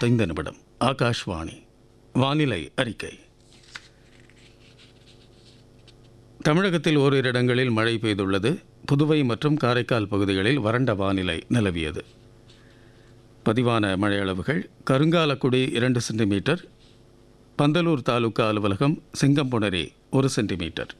5:55. ஆகாஷ்வாணி. வானிலை அறிக்கை. தமிழகத்தில் ஓரிரு இடங்களில் மழை பெய்துள்ளது. புதுவை மற்றும் காரைக்கால் பகுதிகளில் வறண்ட வானிலை நிலவியது. பதிவான மழையளவுகள்: கருங்காலக்குடி 2 சென்டிமீட்டர், பந்தலூர் தாலுகா அலுவலகம், சிங்கம்புணரி 1 சென்டிமீட்டர்.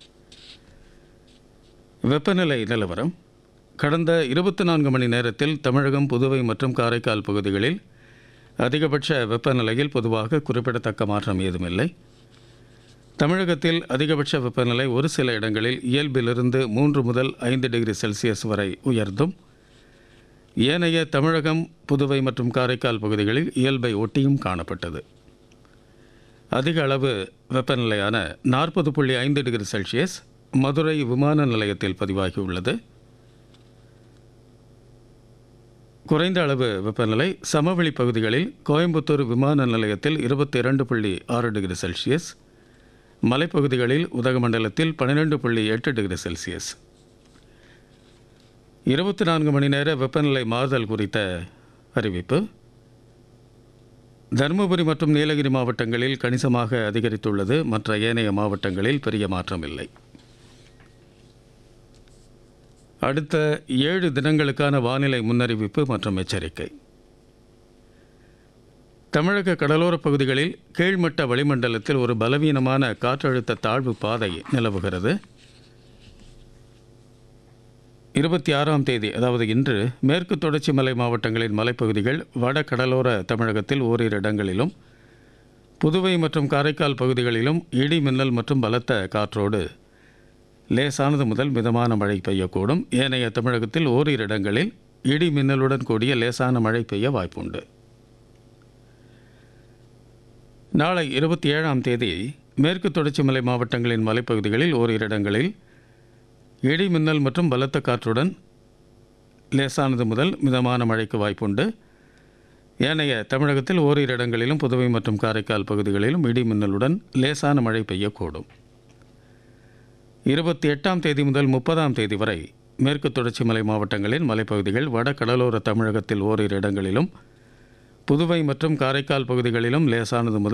வெப்பநிலை நிலவரம்: கடந்த 24 மணி நேரத்தில் தமிழகம், புதுவை மற்றும் காரைக்கால் பகுதிகளில் அதிகபட்ச வெப்பநிலையில் பொதுவாக குறிப்பிடத்தக்க மாற்றம் ஏதுமில்லை. தமிழகத்தில் அதிகபட்ச வெப்பநிலை ஒரு சில இடங்களில் இயல்பிலிருந்து 3 முதல் 5 டிகிரி செல்சியஸ் வரை உயர்ந்தும், ஏனைய தமிழகம், புதுவை மற்றும் காரைக்கால் பகுதிகளில் இயல்பை ஒட்டியும் காணப்பட்டது. அதிக அளவு வெப்பநிலையான 40.5 டிகிரி செல்சியஸ் மதுரை விமான நிலையத்தில் பதிவாகியுள்ளது. குறைந்த அளவு வெப்பநிலை சமவெளி பகுதிகளில் கோயம்புத்தூர் விமான நிலையத்தில் 22.6 டிகிரி செல்சியஸ், மலைப்பகுதிகளில் உதகமண்டலத்தில் 12.8 டிகிரி செல்சியஸ். 24 மணி நேர வெப்பநிலை மாறுதல் குறித்த அறிவிப்பு: தருமபுரி மற்றும் நீலகிரி மாவட்டங்களில் கணிசமாக அதிகரித்துள்ளது. மற்ற ஏனைய மாவட்டங்களில் பெரிய மாற்றம் இல்லை. அடுத்த 7 தினங்களுக்கான வானிலை முன்னறிவிப்பு மற்றும் எச்சரிக்கை. தமிழக கடலோரப் பகுதிகளில் கீழ்மட்ட வளிமண்டலத்தில் ஒரு பலவீனமான காற்றழுத்த தாழ்வு பாதை நிலவுகிறது. 26ஆம் தேதி, அதாவது இன்று, மேற்கு தொடர்ச்சி மலை மாவட்டங்களின் மலைப்பகுதிகள், வட கடலோர தமிழகத்தில் ஓரிரு இடங்களிலும், புதுவை மற்றும் காரைக்கால் பகுதிகளிலும் இடி மின்னல் மற்றும் பலத்த காற்றோடு லேசானது முதல் மிதமான மழை பெய்யக்கூடும். ஏனைய தமிழகத்தில் ஓரிரு இடங்களில் இடி மின்னலுடன் கூடிய லேசான மழை பெய்ய வாய்ப்புண்டு. நாளை 27ஆம் தேதி மேற்கு தொடர்ச்சி மலை மாவட்டங்களின் மலைப்பகுதிகளில் ஓரிரு இடங்களில் இடி மின்னல் மற்றும் பலத்த காற்றுடன் லேசானது முதல் மிதமான மழைக்கு வாய்ப்புண்டு. ஏனைய தமிழகத்தில் ஓரிரு இடங்களிலும் புதுவை மற்றும் காரைக்கால் பகுதிகளிலும் இடி மின்னலுடன் லேசான மழை பெய்யக்கூடும். 28ஆம் தேதி முதல் 30ஆம் தேதி வரை மேற்கு தொடர்ச்சி மலை மாவட்டங்களின் மலைப்பகுதிகள், வட கடலோர தமிழகத்தில் ஓரிரு இடங்களிலும், புதுவை மற்றும் காரைக்கால் பகுதிகளிலும் லேசானது முதல்